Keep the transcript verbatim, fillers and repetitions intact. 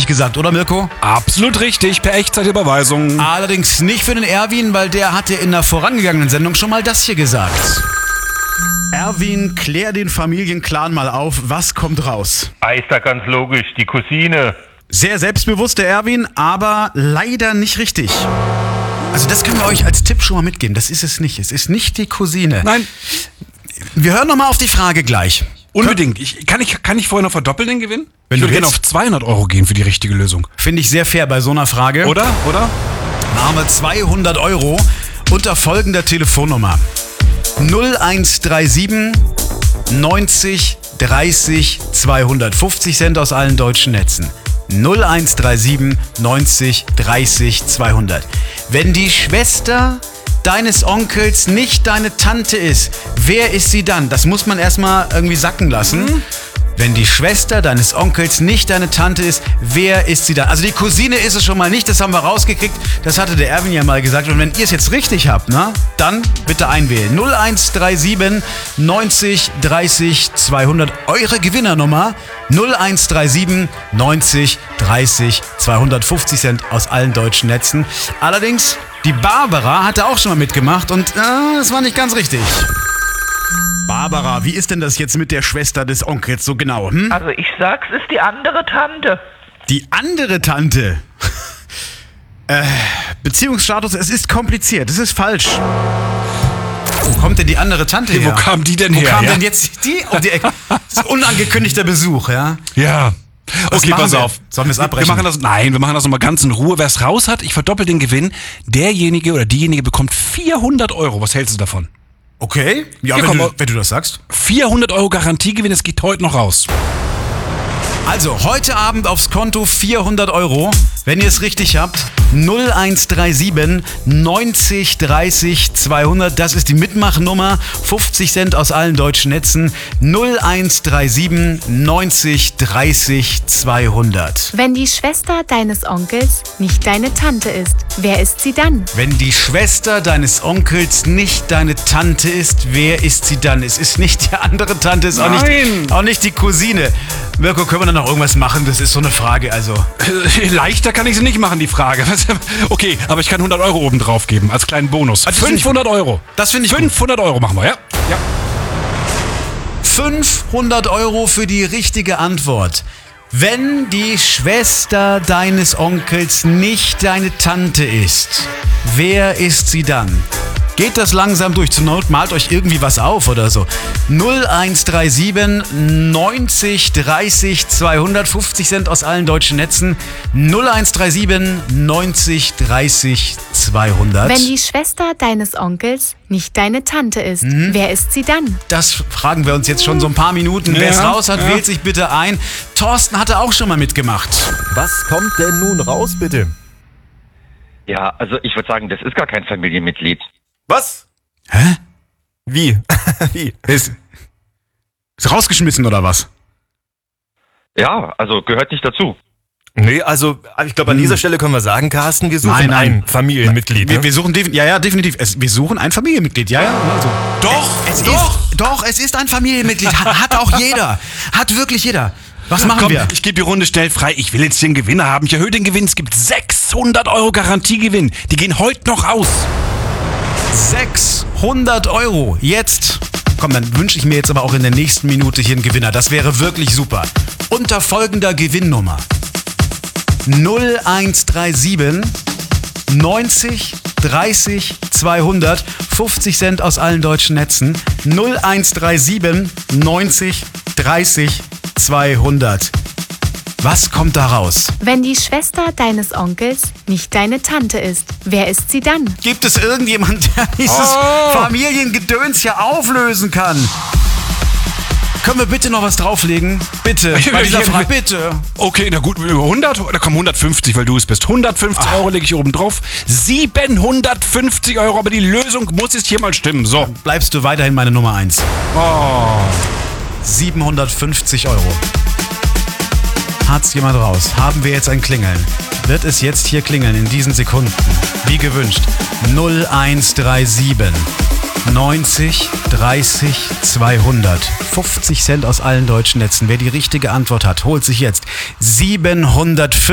richtig gesagt, oder Mirko? Absolut richtig, per Echtzeitüberweisung. Allerdings nicht für den Erwin, weil der hatte in der vorangegangenen Sendung schon mal das hier gesagt. Erwin, klär den Familienclan mal auf. Was kommt raus? Ah, ist da ganz logisch, die Cousine. Sehr selbstbewusst, der Erwin, aber leider nicht richtig. Also das können wir euch als Tipp schon mal mitgeben. Das ist es nicht. Es ist nicht die Cousine. Nein. Wir hören nochmal auf die Frage gleich. Unbedingt. Ich, kann, ich, kann ich vorher noch verdoppeln den Gewinn? Wenn ich du würde gerne willst. auf zweihundert Euro gehen für die richtige Lösung. Finde ich sehr fair bei so einer Frage. Oder? Oder? Dann haben wir zweihundert Euro unter folgender Telefonnummer. null eins drei sieben neunzig dreißig zweihundert. fünfzig Cent aus allen deutschen Netzen. null eins drei sieben neunzig dreißig zweihundert. Wenn die Schwester deines Onkels nicht deine Tante ist, wer ist sie dann? Das muss man erstmal irgendwie sacken lassen. Mhm. Wenn die Schwester deines Onkels nicht deine Tante ist, wer ist sie dann? Also die Cousine ist es schon mal nicht, das haben wir rausgekriegt. Das hatte der Erwin ja mal gesagt. Und wenn ihr es jetzt richtig habt, na, dann bitte einwählen. null eins drei sieben neunzig dreißig zweihundert. Eure Gewinnernummer null eins drei sieben neunzig dreißig zweihundert. fünfzig Cent aus allen deutschen Netzen. Allerdings, die Barbara hatte auch schon mal mitgemacht und äh, das war nicht ganz richtig. Barbara, wie ist denn das jetzt mit der Schwester des Onkels so genau? Hm? Also ich sag's, ist die andere Tante. Die andere Tante? äh, Beziehungsstatus, es ist kompliziert, es ist falsch. Wo kommt denn die andere Tante her? Wo kam die denn Wo her? kam ja? denn jetzt die um die Ecke? Das ist unangekündigter Besuch, ja? Ja. Was Okay, machen pass wir? auf. Sollen wir es Wir abbrechen? machen das, nein, wir machen das nochmal ganz in Ruhe. Wer es raus hat, ich verdoppel den Gewinn. Derjenige oder diejenige bekommt vierhundert Euro. Was hältst du davon? Okay, ja, Ja, wenn, komm, du, wenn du das sagst. vierhundert Euro Garantiegewinn, es geht heute noch raus. Also, heute Abend aufs Konto vierhundert Euro. Wenn ihr es richtig habt, null eins drei sieben neunzig dreißig zweihundert. Das ist die Mitmachnummer. fünfzig Cent aus allen deutschen Netzen. null eins drei sieben neunzig dreißig zweihundert. Wenn die Schwester deines Onkels nicht deine Tante ist, wer ist sie dann? Wenn die Schwester deines Onkels nicht deine Tante ist, wer ist sie dann? Es ist nicht die andere Tante, es ist auch nicht, Nein. auch nicht die Cousine. Mirko, können wir dann noch irgendwas machen? Das ist so eine Frage, also. Äh, Leichter kann ich sie nicht machen, die Frage. Okay, aber ich kann hundert Euro oben drauf geben, als kleinen Bonus. Also das find ich fünfhundert Euro. Das finde ich gut. fünfhundert Euro machen wir, ja? Ja. fünfhundert Euro für die richtige Antwort. Wenn die Schwester deines Onkels nicht deine Tante ist, wer ist sie dann? Geht das langsam durch. Zur Not malt euch irgendwie was auf oder so. null eins drei sieben neunzig dreißig zweihundert. fünfzig Cent aus allen deutschen Netzen. null eins drei sieben neunzig dreißig zweihundert. Wenn die Schwester deines Onkels nicht deine Tante ist, Mhm. wer ist sie dann? Das fragen wir uns jetzt schon so ein paar Minuten. Ja, Wer es raus hat, ja. wählt sich bitte ein. Thorsten hatte auch schon mal mitgemacht. Was kommt denn nun raus, bitte? Ja, also ich würde sagen, das ist gar kein Familienmitglied. Was? Hä? Wie? Wie? Ist, ist rausgeschmissen oder was? Ja, also gehört nicht dazu. Nee, also ich glaube, an dieser Stelle können wir sagen, Carsten, wir suchen Nein, nein. ein Familienmitglied. Wir, Ne? wir suchen definitiv, ja, ja, definitiv. Es, wir suchen ein Familienmitglied, ja, ja. Also. Doch, Es doch. ist, doch, es ist ein Familienmitglied. Hat, hat auch jeder. Hat wirklich jeder. Was machen Komm, wir? ich gebe die Runde schnell frei. Ich will jetzt den Gewinner haben. Ich erhöhe den Gewinn. Es gibt sechshundert Euro Garantiegewinn. Die gehen heute noch aus. sechshundert Euro. Jetzt. Komm, dann wünsche ich mir jetzt aber auch in der nächsten Minute hier einen Gewinner. Das wäre wirklich super. Unter folgender Gewinnnummer. null eins drei sieben neunzig dreißig zweihundert. fünfzig Cent aus allen deutschen Netzen. null eins drei sieben neunzig dreißig zweihundert. Was kommt da raus? Wenn die Schwester deines Onkels nicht deine Tante ist, wer ist sie dann? Gibt es irgendjemand, der dieses Oh. Familiengedöns hier auflösen kann? Können wir bitte noch was drauflegen? Bitte. Bei dieser Frage, bitte. Okay, na gut, hundert, da kommen hundertfünfzig, weil du es bist. hundertfünfzig Euro lege ich oben drauf. siebenhundertfünfzig Euro, aber die Lösung muss jetzt hier mal stimmen. So. Bleibst du weiterhin meine Nummer eins. Oh. siebenhundertfünfzig Euro. Hat's jemand raus? Haben wir jetzt ein Klingeln? Wird es jetzt hier klingeln in diesen Sekunden? Wie gewünscht. null eins drei sieben neunzig dreißig zweihundert. fünfzig Cent aus allen deutschen Netzen. Wer die richtige Antwort hat, holt sich jetzt siebenhundertfünfzig